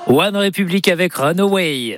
One Republic avec Runaway.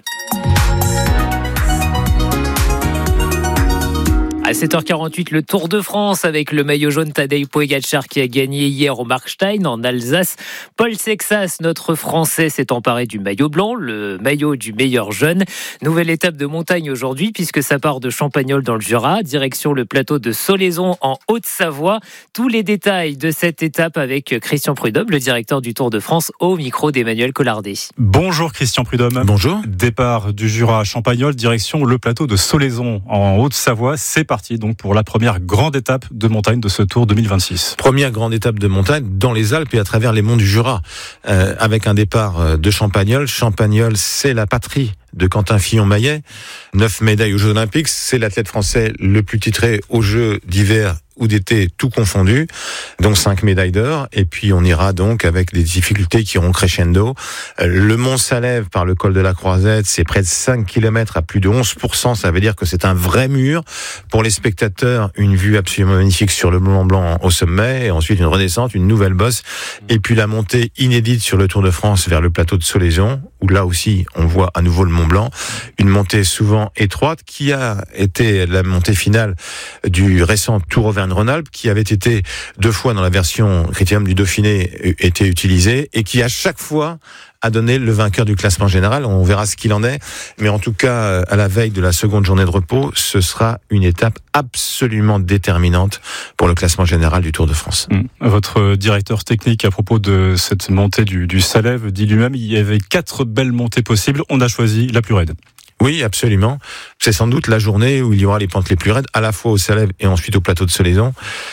À 7h48, le Tour de France avec le maillot jaune Tadej Pogačar qui a gagné hier au Markstein en Alsace. Paul Sexas, notre Français, s'est emparé du maillot blanc, le maillot du meilleur jeune. Nouvelle étape de montagne aujourd'hui puisque ça part de Champagnole dans le Jura, direction le plateau de Solaison en Haute-Savoie. Tous les détails de cette étape avec Christian Prudhomme, le directeur du Tour de France, au micro d'Emmanuel Collardet. Bonjour Christian Prudhomme. Bonjour. Départ du Jura à Champagnole, direction le plateau de Solaison en Haute-Savoie. C'est parti donc pour la première grande étape de montagne de ce Tour 2026. Première grande étape de montagne dans les Alpes et à travers les monts du Jura, avec un départ de Champagnole. Champagnole, c'est la patrie de Quentin Fillon-Maillet. 9 médailles aux Jeux Olympiques. C'est l'athlète français le plus titré aux Jeux d'hiver ou d'été, tout confondu, donc 5 médailles d'or, et puis on ira donc avec des difficultés qui iront crescendo. Le Mont Salève par le col de la Croisette, c'est près de 5 km à plus de 11%, ça veut dire que c'est un vrai mur. Pour les spectateurs, une vue absolument magnifique sur le Mont Blanc au sommet, et ensuite une redescente, une nouvelle bosse, et puis la montée inédite sur le Tour de France vers le plateau de Solaison, où là aussi on voit à nouveau le Mont Blanc, une montée souvent étroite, qui a été la montée finale du récent Tour Auvergne-Rhône-Alpes, qui avait été 2 fois dans la version Critérium du Dauphiné été utilisé, et qui à chaque fois a donné le vainqueur du classement général. On verra ce qu'il en est, mais en tout cas, à la veille de la seconde journée de repos, ce sera une étape absolument déterminante pour le classement général du Tour de France. Votre directeur technique, à propos de cette montée du Salève, dit lui-même il y avait 4 belles montées possibles. On a choisi la plus raide. Oui, absolument. C'est sans doute la journée où il y aura les pentes les plus raides, à la fois au Salève et ensuite au plateau de Solaison.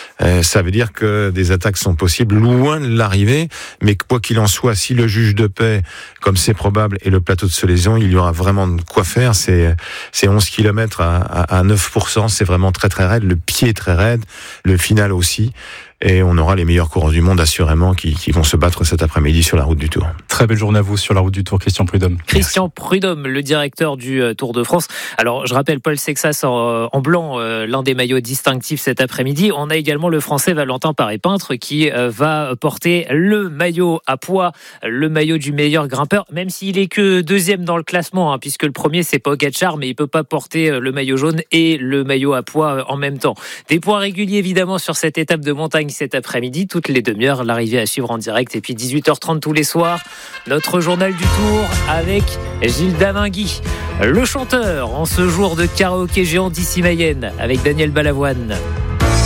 Ça veut dire que des attaques sont possibles loin de l'arrivée, mais quoi qu'il en soit, si le juge de paix, comme c'est probable, est le plateau de Solaison, il y aura vraiment de quoi faire. C'est 11 km à 9%, c'est vraiment très très raide. Le pied est très raide, le final aussi. Et on aura les meilleurs coureurs du monde, assurément, qui vont se battre cet après-midi sur la route du Tour. Très belle journée à vous sur la route du Tour, Christian Prudhomme. Christian Prudhomme, le directeur du Tour de France. Alors, je rappelle Paul Sexas en blanc, l'un des maillots distinctifs cet après-midi. On a également le Français Valentin Paré-Peintre qui va porter le maillot à poids, le maillot du meilleur grimpeur, même s'il est que 2e dans le classement, puisque le premier c'est Pogačar, mais il peut pas porter le maillot jaune et le maillot à poids en même temps. Des points réguliers évidemment sur cette étape de montagne cet après-midi, toutes les demi-heures, l'arrivée à suivre en direct, et puis 18h30 tous les soirs, notre journal du Tour avec Gilles Damingui, le chanteur en ce jour de karaoké géant d'ici Mayenne avec Daniel Balavoine.